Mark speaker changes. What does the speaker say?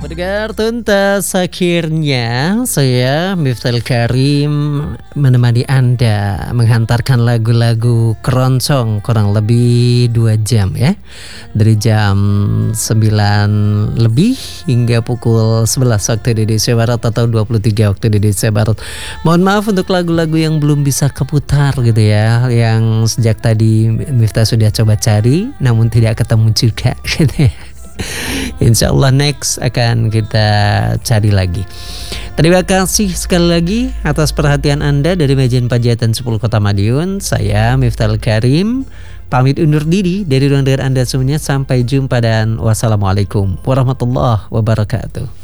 Speaker 1: Pendengar tuntas, akhirnya saya Miftahul Karim menemani Anda menghantarkan lagu-lagu keroncong kurang lebih 2 jam ya. Dari jam 9 lebih hingga pukul 11 waktu Indonesia Barat atau 23 waktu Indonesia Barat. Mohon maaf untuk lagu-lagu yang belum bisa keputar gitu ya, yang sejak tadi Miftah sudah coba cari namun tidak ketemu juga gitu ya. Insya Allah next akan kita cari lagi. Terima kasih sekali lagi atas perhatian Anda dari Majen Panjaitan 10 Kota Madiun. Saya Miftahul Karim pamit undur diri dari ruang dengar Anda semuanya. Sampai jumpa dan wassalamualaikum warahmatullahi wabarakatuh.